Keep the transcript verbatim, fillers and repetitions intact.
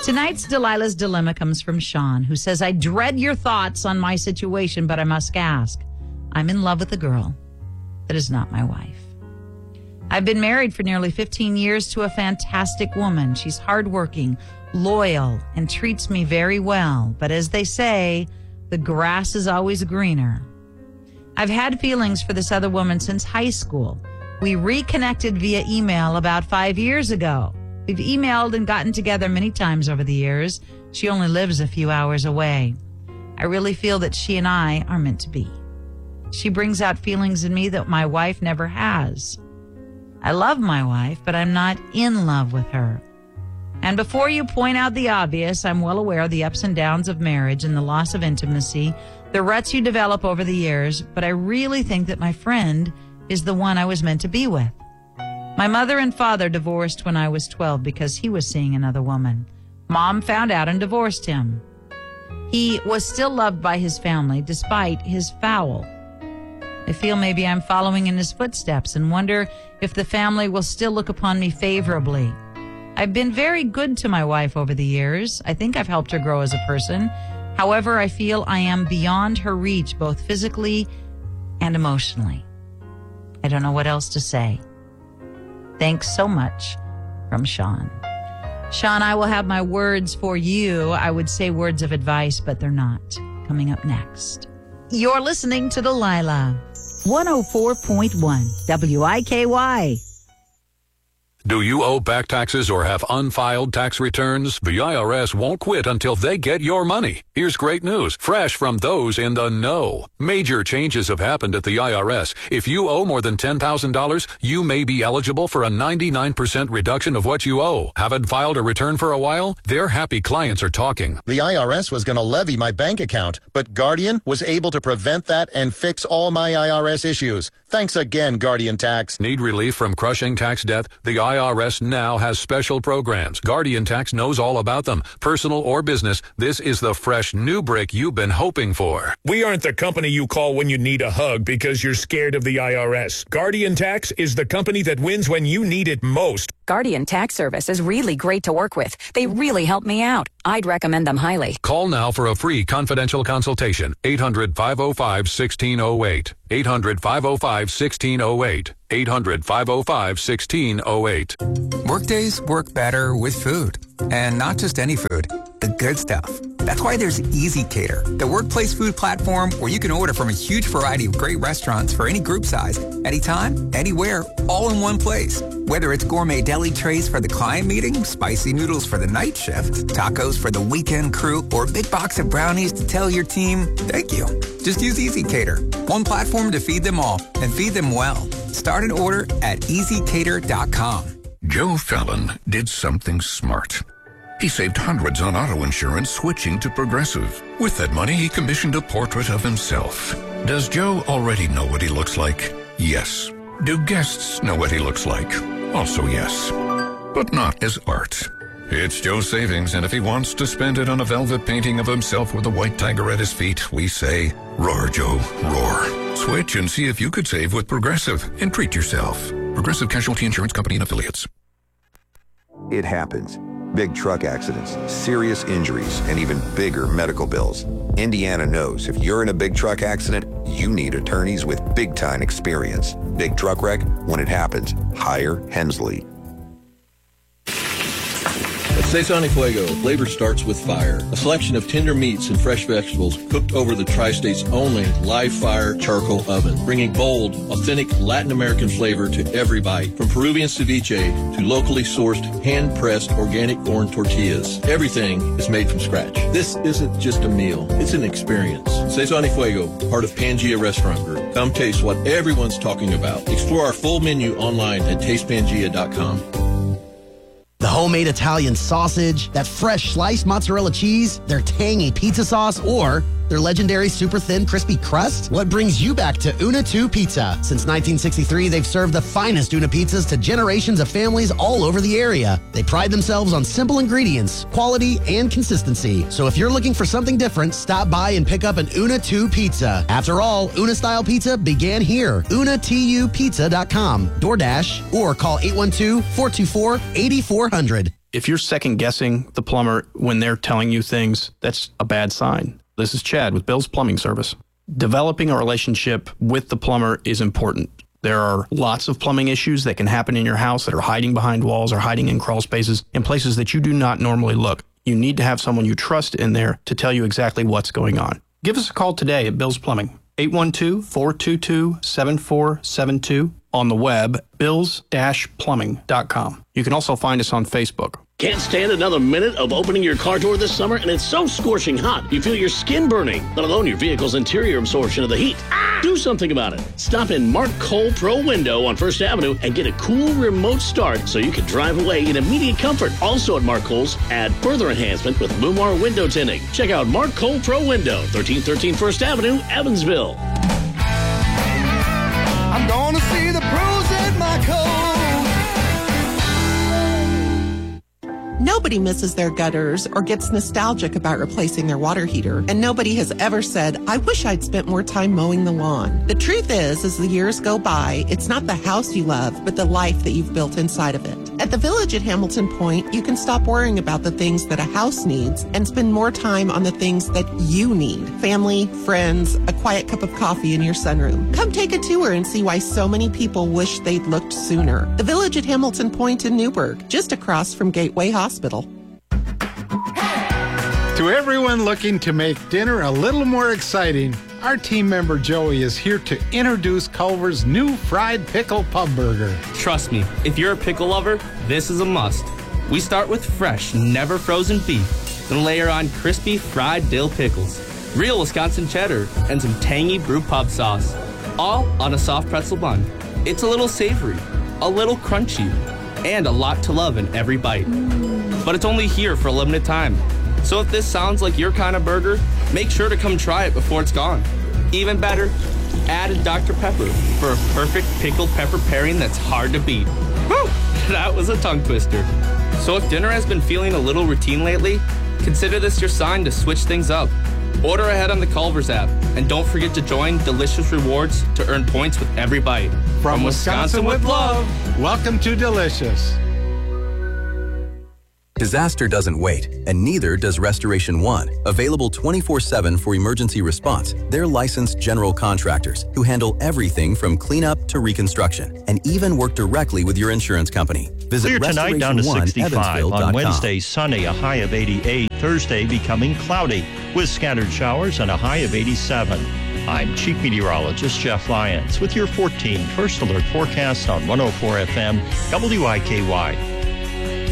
Tonight's Delilah's Dilemma comes from Sean, who says, I dread your thoughts on my situation, but I must ask. I'm in love with a girl that is not my wife. I've been married for nearly fifteen years to a fantastic woman. She's hardworking, loyal, and treats me very well. But as they say, the grass is always greener. I've had feelings for this other woman since high school. We reconnected via email about five years ago. We've emailed and gotten together many times over the years. She only lives a few hours away. I really feel that she and I are meant to be. She brings out feelings in me that my wife never has. I love my wife, but I'm not in love with her. And before you point out the obvious, I'm well aware of the ups and downs of marriage and the loss of intimacy, the ruts you develop over the years, but I really think that my friend is the one I was meant to be with. My mother and father divorced when I was twelve because he was seeing another woman. Mom found out and divorced him. He was still loved by his family despite his foul. I feel maybe I'm following in his footsteps and wonder if the family will still look upon me favorably. I've been very good to my wife over the years. I think I've helped her grow as a person. However, I feel I am beyond her reach, both physically and emotionally. I don't know what else to say. Thanks so much, from Sean. Sean, I will have my words for you. I would say words of advice, but they're not. Coming up next. You're listening to Delilah. one oh four point one W I K Y. Do you owe back taxes or have unfiled tax returns? The I R S won't quit until they get your money. Here's great news, fresh from those in the know. Major changes have happened at the I R S. If you owe more than ten thousand dollars, you may be eligible for a ninety-nine percent reduction of what you owe. Haven't filed a return for a while? Their happy clients are talking. The I R S was going to levy my bank account, but Guardian was able to prevent that and fix all my I R S issues. Thanks again, Guardian Tax. Need relief from crushing tax debt? The I R S now has special programs. Guardian Tax knows all about them. Personal or business, this is the fresh new break you've been hoping for. We aren't the company you call when you need a hug because you're scared of the I R S. Guardian Tax is the company that wins when you need it most. Guardian Tax Service is really great to work with. They really help me out. I'd recommend them highly. Call now for a free confidential consultation. eight hundred, five oh five, one six oh eight. eight hundred, five oh five, one six oh eight. eight hundred, five oh five, one six oh eight. Workdays work better with food. And not just any food, the good stuff. That's why there's Easy Cater, the workplace food platform where you can order from a huge variety of great restaurants for any group size, anytime, anywhere, all in one place. Whether it's gourmet deli trays for the client meeting, spicy noodles for the night shift, tacos for the weekend crew, or a big box of brownies to tell your team, thank you. Just use Easy Cater, one platform to feed them all and feed them well. Start an order at easy cater dot com. Joe Fallon did something smart. He saved hundreds on auto insurance switching to Progressive. With that money, he commissioned a portrait of himself. Does Joe already know what he looks like? Yes. Do guests know what he looks like? Also yes. But not as art. It's Joe's savings, and if he wants to spend it on a velvet painting of himself with a white tiger at his feet, we say, roar, Joe, roar. Switch and see if you could save with Progressive and treat yourself. Progressive Casualty Insurance Company and Affiliates. It happens. Big truck accidents, serious injuries, and even bigger medical bills. Indiana knows if you're in a big truck accident, you need attorneys with big-time experience. Big truck wreck, when it happens, hire Hensley. At Cesar y Fuego, flavor starts with fire. A selection of tender meats and fresh vegetables cooked over the Tri-State's only live-fire charcoal oven, bringing bold, authentic Latin American flavor to every bite. From Peruvian ceviche to locally sourced, hand-pressed organic corn tortillas, everything is made from scratch. This isn't just a meal, it's an experience. Cesar y Fuego, part of Pangea Restaurant Group. Come taste what everyone's talking about. Explore our full menu online at taste pangea dot com. The homemade Italian sausage, that fresh sliced mozzarella cheese, their tangy pizza sauce, or their legendary super thin crispy crust? What brings you back to Una two Pizza? Since nineteen sixty-three, they've served the finest Una pizzas to generations of families all over the area. They pride themselves on simple ingredients, quality, and consistency. So if you're looking for something different, stop by and pick up an Una two Pizza. After all, Una-style pizza began here. una two pizza dot com, DoorDash, or call eight one two, four two four, eight four zero zero. If you're second guessing the plumber when they're telling you things, that's a bad sign. This is Chad with Bill's Plumbing Service. Developing a relationship with the plumber is important. There are lots of plumbing issues that can happen in your house that are hiding behind walls or hiding in crawl spaces in places that you do not normally look. You need to have someone you trust in there to tell you exactly what's going on. Give us a call today at Bill's Plumbing, eight one two, four two two, seven four seven two. On the web, bills dash plumbing dot com. You can also find us on Facebook. Can't stand another minute of opening your car door this summer and it's so scorching hot you feel your skin burning, let alone your vehicle's interior absorption of the heat. Ah! Do something about it. Stop in Mark Cole Pro Window on First Avenue and get a cool remote start so you can drive away in immediate comfort. Also at Mark Cole's, add further enhancement with Lumar window tinting. Check out Mark Cole Pro Window, thirteen thirteen First Avenue, Evansville. I'm gonna see the pros at Mark. Nobody misses their gutters or gets nostalgic about replacing their water heater, and nobody has ever said, I wish I'd spent more time mowing the lawn. The truth is, as the years go by, it's not the house you love, but the life that you've built inside of it. At the Village at Hamilton Point, you can stop worrying about the things that a house needs and spend more time on the things that you need. Family, friends, a quiet cup of coffee in your sunroom. Come take a tour and see why so many people wish they'd looked sooner. The Village at Hamilton Point in Newburgh, just across from Gateway Hospital. To everyone looking to make dinner a little more exciting, our team member Joey is here to introduce Culver's new fried pickle pub burger. Trust me, if you're a pickle lover, this is a must. We start with fresh, never frozen beef, then layer on crispy fried dill pickles, real Wisconsin cheddar, and some tangy brew pub sauce, all on a soft pretzel bun. It's a little savory, a little crunchy, and a lot to love in every bite. But it's only here for a limited time. So if this sounds like your kind of burger, make sure to come try it before it's gone. Even better, add a Doctor Pepper for a perfect pickled pepper pairing that's hard to beat. Whew, that was a tongue twister. So if dinner has been feeling a little routine lately, consider this your sign to switch things up. Order ahead on the Culver's app, and don't forget to join Delicious Rewards to earn points with every bite. From, From Wisconsin, Wisconsin with love, welcome to Delicious. Disaster doesn't wait, and neither does Restoration One. Available twenty-four seven for emergency response, they're licensed general contractors who handle everything from cleanup to reconstruction and even work directly with your insurance company. Visit Clear tonight down to sixty-five. On Wednesday, com. sunny, a high of eighty-eight. Thursday, becoming cloudy with scattered showers and a high of eighty-seven. I'm Chief Meteorologist Jeff Lyons with your fourteen First Alert forecast on one oh four F M W I K Y.